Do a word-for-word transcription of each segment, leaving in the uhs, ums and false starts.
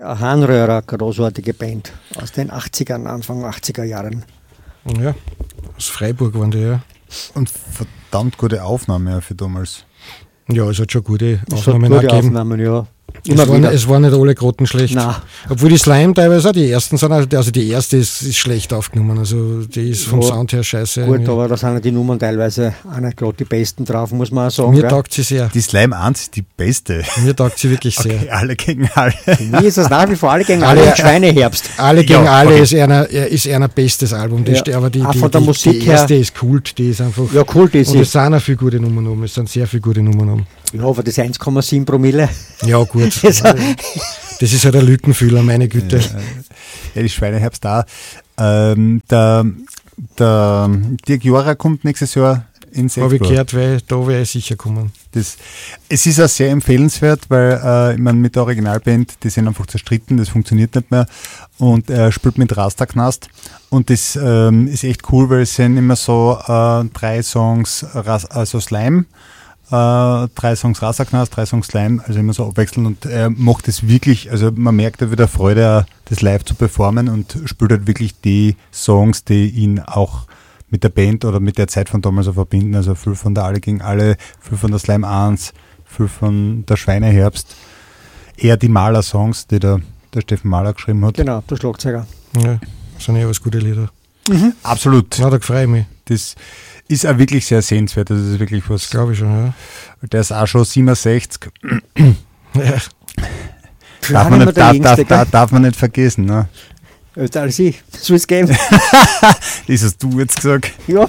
Harnröhrer, großartige Band aus den achtzigern, Anfang achtziger Jahren. Ja, aus Freiburg waren die, ja. Und verdammt gute Aufnahme ja, für damals. Ja, es hat schon gute Es hat Aufnahmen gute gegeben. Aufnahmen, ja. Es Immer waren, wieder. es waren nicht alle grottenschlecht. Nein. Obwohl die Slime teilweise auch die ersten sind, also die erste ist, ist schlecht aufgenommen, also die ist vom Ja, Sound her scheiße. Gut, irgendwie. aber da sind ja die Nummern teilweise auch nicht gerade die besten drauf, muss man auch sagen. Mir gell? taugt sie sehr. Die Slime eins ist die beste. Mir taugt sie wirklich sehr. Okay, alle gegen alle. Wie ist das nach wie vor alle gegen Alle- alle, Schweineherbst? Alle gegen Ja, alle okay. ist einer ist einer bestes Album. Die Ja. ste- aber die, Auch die, von der die, Musik die her. erste ist Kult, die ist einfach. Ja, cool, das und es ist. sind auch viele gute Nummern um. Es sind sehr viele gute Nummern um. Ja, aber das eins Komma sieben Promille. Ja, gut. Das- Das ist halt ein Lückenfüller, meine Güte. Ja, die Schweineherbst da. Ähm, der, der Dirk Jora kommt nächstes Jahr ins Habe ich Expo. gehört, weil da wäre ich sicher kommen. Das, es ist auch sehr empfehlenswert, weil äh, ich meine, mit der Originalband, die sind einfach zerstritten, das funktioniert nicht mehr. Und er spielt mit Rastaknast. Und das ähm, ist echt cool, weil es sind immer so äh, drei Songs, Ras also Slime, äh, drei Songs Rastaknast, drei Songs Slime, also immer so abwechselnd. Und er macht das wirklich, also man merkt da wieder Freude, das live zu performen und spielt halt wirklich die Songs, die ihn auch mit der Band oder mit der Zeit von damals so verbinden. Also viel von der Alle gegen Alle, viel von der Slime eins, viel von der Schweineherbst. Eher die Maler-Songs, die der, der Steffen Mahler geschrieben hat. Genau, der Schlagzeuger. Ja, sind ja alles gute Lieder. Absolut. Ja, da freue ich mich. Das ist auch wirklich sehr sehenswert. Das ist wirklich was. Glaube ich schon, ja. Der ist auch schon siebenundsechzig. ja. Darf man, nicht, darf, darf, darf, darf man nicht vergessen. Ne? Älter als ich. Soll es geben? Das hast du jetzt gesagt. Ja.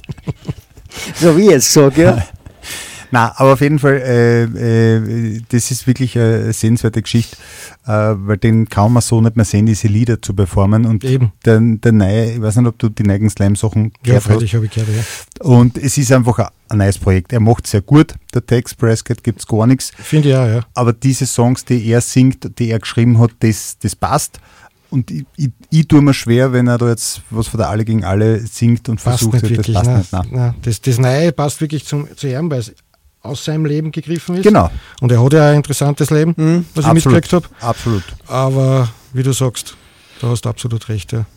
So wie ich jetzt gesagt, ja. Nein, aber auf jeden Fall, äh, äh, das ist wirklich eine sehenswerte Geschichte, äh, weil den kann man so nicht mehr sehen, diese Lieder zu performen. Und Eben. der, der neue, ich weiß nicht, ob du die neuen Slime-Sachen Ja, gehört hast. freilich habe ich gehört, ja. Und es ist einfach ein, ein neues Projekt. Er macht sehr gut. Der Tex Prescott gibt es gar nichts. Finde ich auch, ja. Aber diese Songs, die er singt, die er geschrieben hat, das, das passt. Und ich, ich, ich tue mir schwer, wenn er da jetzt was von der Alle gegen Alle singt und Passt versucht, nicht das wirklich. passt Nein, nicht. Nein. nein. Das, das Neue passt wirklich zum, zu ihm, weil es aus seinem Leben gegriffen ist. Genau, Und er hat ja ein interessantes Leben, Mhm. was ich absolut. mitgekriegt habe. Absolut. Aber wie du sagst, da hast du absolut recht, ja.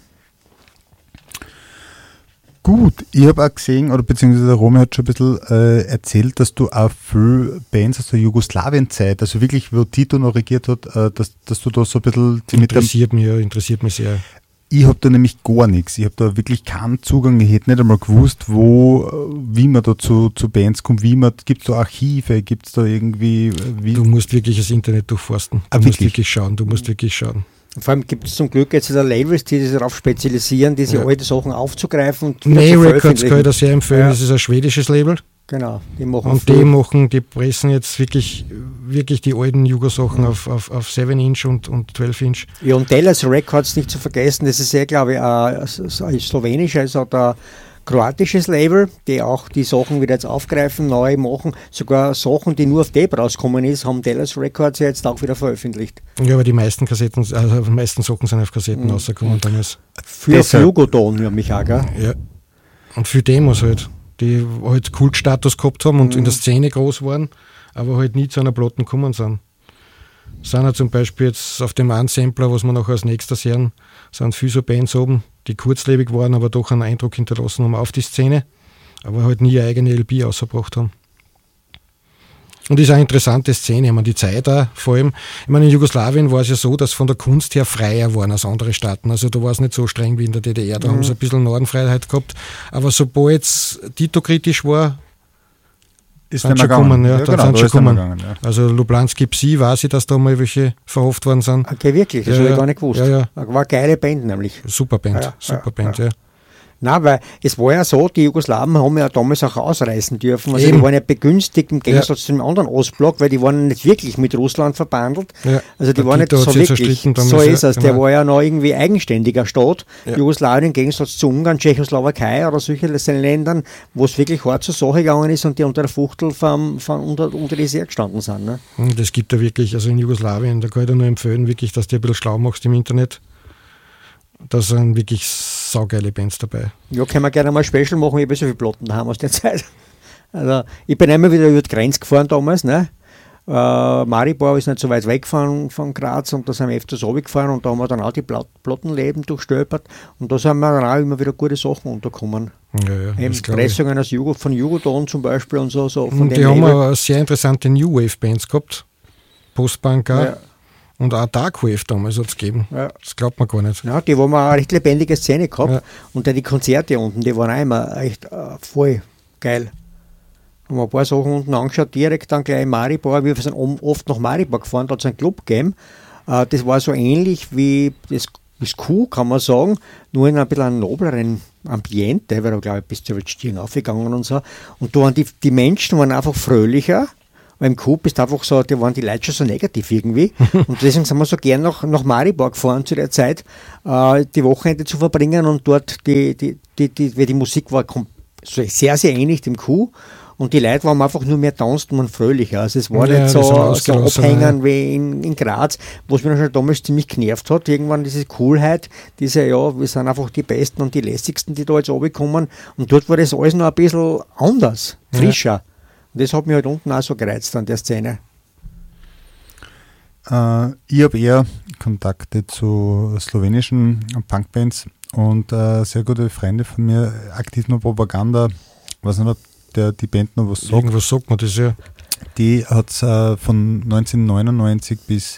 Gut, ich habe auch gesehen, oder beziehungsweise der Romy hat schon ein bisschen äh, erzählt, dass du auch viele Bands aus der Jugoslawien-Zeit, also wirklich, wo Tito noch regiert hat, äh, dass, dass du da so ein bisschen die mit dem. Interessiert mich, ja, interessiert mich sehr. Ich habe da nämlich gar nichts. Ich habe da wirklich keinen Zugang. Ich hätte nicht einmal gewusst, wo, äh, wie man da zu, zu Bands kommt, wie man, gibt es da Archive, gibt es da irgendwie, äh, wie. Du musst wirklich das Internet durchforsten. Du Ah, musst wirklich? wirklich schauen, du musst wirklich schauen. Vor allem gibt es zum Glück jetzt wieder Labels, die sich darauf spezialisieren, diese Ja. alten Sachen aufzugreifen und wieder Nay zu Records veröffentlichen. kann ich da sehr empfehlen, Ja. das ist ein schwedisches Label. Genau, die machen Und viel. die machen, die pressen jetzt wirklich, wirklich die alten Jugo-Sachen auf, auf, auf seven Inch und, und zwölf Inch. Ja, und Dallas Records nicht zu vergessen, das ist ja, glaube ich, ein, ein slowenisches oder kroatisches Label, die auch die Sachen wieder jetzt aufgreifen, neu machen. Sogar Sachen, die nur auf Tape rausgekommen ist, haben Dallas Records ja jetzt auch wieder veröffentlicht. Ja, aber die meisten Kassetten, also die meisten Sachen sind auf Kassetten Mhm. rausgekommen damals. Für Deshalb- Flugodon, ja, mich auch, gell? Ja. Und für Demos halt, die halt Kultstatus gehabt haben und Mhm. in der Szene groß waren, aber halt nie zu einer Platten gekommen sind. Sind ja zum Beispiel jetzt auf dem einen Sampler, was wir noch als nächstes hören, sind viele so Bands oben, die kurzlebig waren, aber doch einen Eindruck hinterlassen haben auf die Szene, aber halt nie eine eigene L P rausgebracht haben. Und ist eine interessante Szene, ich meine, die Zeit auch, vor allem, ich meine, in Jugoslawien war es ja so, dass von der Kunst her freier waren als andere Staaten, also da war es nicht so streng wie in der D D R, da Mhm. haben sie ein bisschen Nordenfreiheit gehabt, aber sobald es Tito kritisch war, Ist sind nicht schon mehr gegangen. gekommen, ja, da genau, sind da schon ist nicht mehr gekommen. gegangen, ja. Also Lublanski Psi, weiß ich, dass da mal welche verhofft worden sind. Okay, wirklich, das Ja, habe ich ja. gar nicht gewusst. Ja, ja. War eine geile Band nämlich. Super Band, Ja, super ja, Band, ja. ja. Nein, weil es war ja so, die Jugoslawen haben ja damals auch ausreisen dürfen. Also Eben. die waren ja begünstigt im Gegensatz zu dem anderen Ostblock, weil die waren nicht wirklich mit Russland verbandelt. Ja. Also die Der waren nicht Tito hat so sich wirklich. zerstritten damals, So ja, ist es. Der genau. war ja noch irgendwie eigenständiger Staat. Ja. Jugoslawien im Gegensatz zu Ungarn, Tschechoslowakei oder solche Ländern, wo es wirklich hart zur Sache gegangen ist und die unter der Fuchtel von, von unter, unter die See gestanden sind. Ne? Und das gibt ja wirklich, also in Jugoslawien, da kann ich dir nur empfehlen, wirklich, dass du ein bisschen schlau machst im Internet. Da sind wirklich saugeile Bands dabei. Ja, können wir gerne mal ein Special machen, ich habe so viele Platten daheim aus der Zeit. Also ich bin einmal wieder über die Grenze gefahren damals, ne? Äh, Maribor ist nicht so weit weg von, von Graz und da sind wir öfters runtergefahren und da haben wir dann auch die Plat Plattenläden durchstöbert und da sind wir dann auch immer wieder gute Sachen untergekommen. Ja, ja, Eben Pressungen aus Jugo, von Jugodon zum Beispiel und so. so von und die haben auch sehr interessante New Wave Bands gehabt. Postbank auch. Ja. Und auch Dark Wave damals hat es gegeben. Ja. Das glaubt man gar nicht. Ja, die haben eine recht lebendige Szene gehabt. Ja. Und dann die Konzerte unten, die waren auch immer echt äh, voll geil. Haben wir ein paar Sachen unten angeschaut, direkt dann gleich in Maribor. Wir sind oft nach Maribor gefahren, da hat es einen Club gegeben. Äh, das war so ähnlich wie das, das Q, kann man sagen, nur in ein bisschen einem nobleren Ambiente, weil da glaube ich bis zur Stiegen aufgegangen und so. Und da waren die, die Menschen waren einfach fröhlicher. Weil im Coop ist einfach so, da waren die Leute schon so negativ irgendwie. Und deswegen sind wir so gern nach, nach Maribor gefahren zu der Zeit, äh, die Wochenende zu verbringen. Und dort, die, die, die, die, die, die Musik war sehr, sehr ähnlich dem Coop. Und die Leute waren einfach nur mehr tanzen und fröhlicher. Also es war ja, nicht so, so abhängen ja. wie in, in Graz, was mich schon damals ziemlich genervt hat. Irgendwann diese Coolheit, diese, ja, wir sind einfach die Besten und die lässigsten, die da jetzt runterkommen. Und dort war das alles noch ein bisschen anders, frischer. Ja. Und das hat mich halt unten auch so gereizt an der Szene. Äh, ich habe eher Kontakte zu slowenischen Punkbands und äh, sehr gute Freunde von mir, Aktivno Propaganda, weiß nicht, ob der, die Band noch was sagt. Irgendwas sagt man das ja. Die hat es äh, von neunzehnhundertneunundneunzig bis,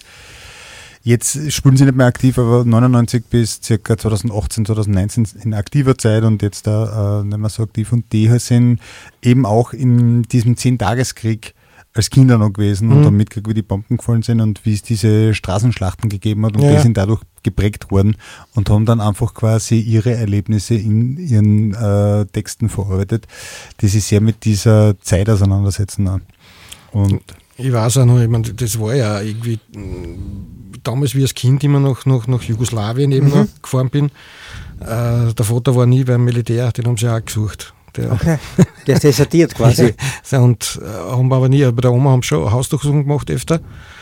jetzt spielen sie nicht mehr aktiv, aber neunundneunzig bis ca. zweitausendachtzehn, zweitausendneunzehn in aktiver Zeit und jetzt da äh, nicht mehr so aktiv. Und die sind eben auch in diesem Zehn-Tageskrieg als Kinder noch gewesen mhm. und haben mitgekriegt, wie die Bomben gefallen sind und wie es diese Straßenschlachten gegeben hat und ja. die sind dadurch geprägt worden und haben dann einfach quasi ihre Erlebnisse in ihren äh, Texten verarbeitet, die sich sehr mit dieser Zeit auseinandersetzen. Und ich weiß auch noch, ich meine, das war ja irgendwie damals wie als Kind immer noch nach, nach Jugoslawien eben mhm. noch gefahren bin. Äh, der Vater war nie beim Militär, den haben sie auch gesucht. Der, okay. Der ist desertiert quasi. Und äh, haben wir aber nie, bei der Oma haben schon Hausdurchsuchung gemacht öfter.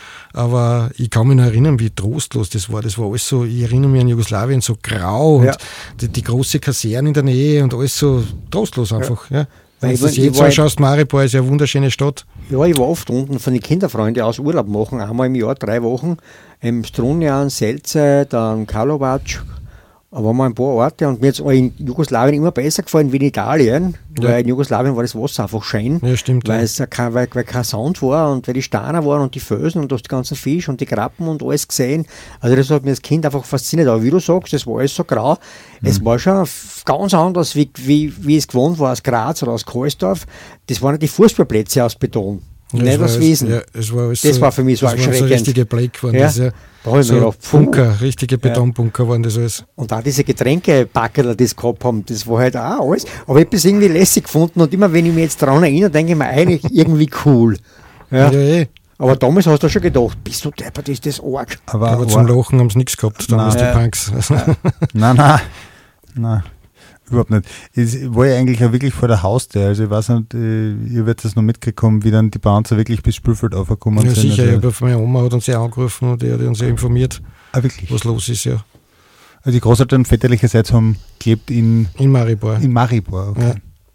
Aber ich kann mich noch erinnern, wie trostlos das war. Das war alles so, ich erinnere mich an Jugoslawien, so grau ja. und die, die große Kaserne in der Nähe und alles so trostlos einfach. Ja. Ja. Wenn du das jetzt anschaust, Maribor ist ja eine wunderschöne Stadt. Ja, ich war oft unten von den Kinderfreunden aus Urlaub machen, einmal im Jahr, drei Wochen. Im Strunjan, Selce, dann Karlovac. Aber waren wir ein paar Orte und mir jetzt in Jugoslawien immer besser gefallen wie in Italien, ja. weil in Jugoslawien war das Wasser einfach schön, ja, stimmt, weil ja. es kein, weil, weil kein Sound war und weil die Steine waren und die Felsen und du hast die ganzen Fisch und die Krabben und alles gesehen. Also das hat mir als Kind einfach fasziniert. Aber wie du sagst, das war alles so grau. Mhm. Es war schon ganz anders, wie, wie, wie es gewohnt war aus Graz oder aus Kohlsdorf. Das waren die Fußballplätze aus Beton. Ja, nicht aus Wiesen. Ja, es war das so, war für mich so erschreckend. So richtige Blake waren ja. das ja. Da so gedacht, Bunker, richtige Betonbunker ja. waren das alles. Und auch diese Getränkepackerl, die es gehabt haben, das war halt auch alles. Aber ich habe es irgendwie lässig gefunden und immer wenn ich mich jetzt daran erinnere, denke ich mir eigentlich irgendwie cool. Ja. Ja, eh. Aber damals hast du schon gedacht, bist du deppert, ist das arg. Aber, aber zum Lachen haben sie nichts gehabt, damals nein, die Punks. Nein, nein, nein, nein, überhaupt nicht. Es war ja eigentlich auch wirklich vor der Haustür. Also ich weiß nicht, ihr werdet das noch mitgekommen, wie dann die Bouncer wirklich bis Spielfeld aufgekommen ja, sind. Sicher, also, ich meine Oma hat uns ja angerufen und die hat uns ja informiert, ah, wirklich? was los ist, ja. Also die Großeltern väterlicherseits haben gelebt in... In Maribor. In Maribor, okay.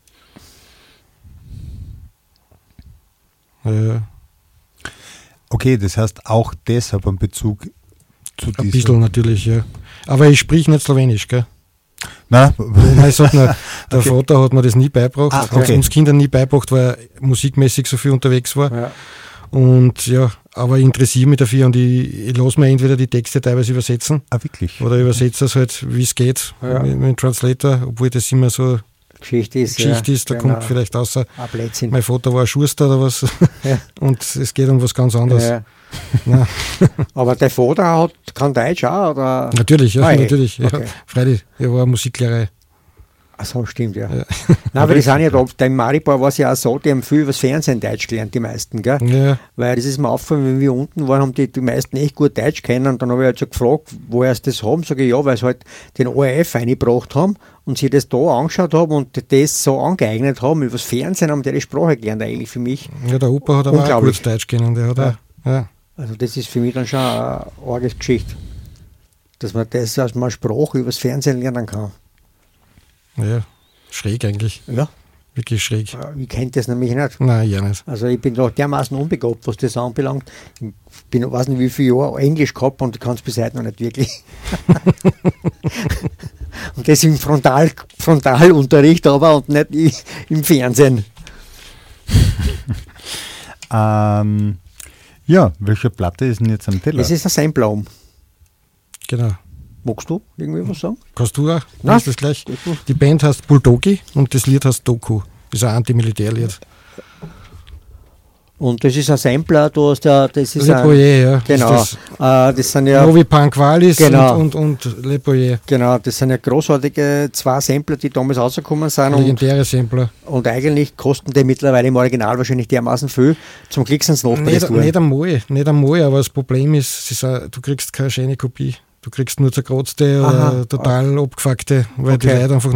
Ja. Ja. Okay, das heißt auch deshalb ein Bezug zu diesem... Ein bisschen natürlich, ja. Aber ich sprich nicht Slowenisch, gell? Nein. Nein, ich sag nur, der okay. Vater hat mir das nie beigebracht, ah, okay. hat uns Kindern nie beigebracht, weil er musikmäßig so viel unterwegs war. Ja. Und ja, aber ich interessiere mich dafür und ich, ich lasse mir entweder die Texte teilweise übersetzen. Ah, wirklich? Oder übersetze es halt, wie es geht, ja. mit, mit dem Translator, obwohl das immer so Geschichte ist. Geschichte ja, ist, da genau. kommt vielleicht außer, Blödsinn. Mein Vater war ein Schuster oder was ja. und es geht um was ganz anderes. Ja. Aber der Vater hat, kann Deutsch auch? Oder? Natürlich, ja, ah, natürlich. okay. Ja, freilich, er war Musiklehrer. Ach so, stimmt, ja. ja. Nein, aber die sind ja da, in Maribor war es ja auch so, die haben viel über das Fernsehen Deutsch gelernt, die meisten, gell? Ja. Weil das ist mir aufgefallen, wenn wir unten waren, haben die, die meisten echt gut Deutsch kennen und dann habe ich halt so gefragt, woher sie das haben, sage ich ja, weil sie halt den O R F eingebracht haben und sie das da angeschaut haben und das so angeeignet haben, über das Fernsehen haben die die Sprache gelernt eigentlich für mich. Ja, der Opa hat aber auch gut Deutsch kennen, der hat ja. auch, ja. Also das ist für mich dann schon eine arge Geschichte, dass man das als mal Sprache über das Fernsehen lernen kann. Ja. Schräg eigentlich. Ja. wirklich schräg. Ich kenne das nämlich nicht. Nein, ja nicht. Also ich bin da dermaßen unbegabt, was das anbelangt. Ich bin, weiß nicht wie viele Jahre Englisch gehabt und ich kann es bis heute noch nicht wirklich. Und das im Frontal, Frontalunterricht aber und nicht i- im Fernsehen. Ähm, ja, welche Platte ist denn jetzt am Teller? Das ist ein Sampler. Genau. Magst du irgendwie was sagen? Kannst du auch? Nein. Weißt du das gleich? Die Band heißt Bulldogi und das Lied heißt Doku. Das ist ein Antimilitärlied. Und das ist ein Sampler, du hast ja, das ist Le ein, Boyer, ja. genau, Das ist äh, das sind das ja, Novi Punk Valis Genau. und, und, und Le Boyer. genau, das sind ja großartige zwei Sampler, die damals rausgekommen sind und, Legendäre Sampler. und eigentlich kosten die mittlerweile im Original wahrscheinlich dermaßen viel. Zum Glück sind es Nicht, nachgepresst worden. nicht einmal, nicht einmal, aber das Problem ist, sie sagen, du kriegst keine schöne Kopie. Du kriegst nur zerkratzte Aha. oder total abgefuckte, weil die Okay. Leute einfach